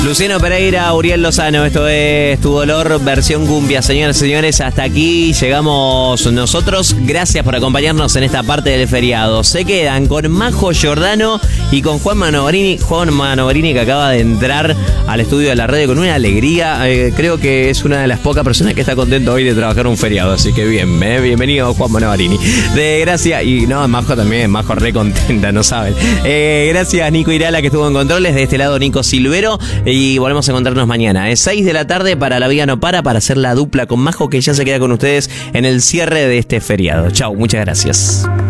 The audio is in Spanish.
Luciano Pereira, Uriel Lozano, esto es Tu Dolor, versión cumbia. Señoras y señores, hasta aquí llegamos nosotros. Gracias por acompañarnos en esta parte del feriado. Se quedan con Majo Giordano y con Juan Manovarini. Juan Manovarini, que acaba de entrar al estudio de la radio con una alegría. Creo que es una de las pocas personas que está contento hoy de trabajar un feriado. Así que bienvenido Juan Manovarini. Gracias, y no, Majo también, Majo re contenta, no saben. Gracias Nico Irala, que estuvo en controles. De este lado Nico Silvero. Y volvemos a encontrarnos mañana. Es 6 de la tarde para La Vida No Para hacer la dupla con Majo, que ya se queda con ustedes en el cierre de este feriado. Chau, muchas gracias.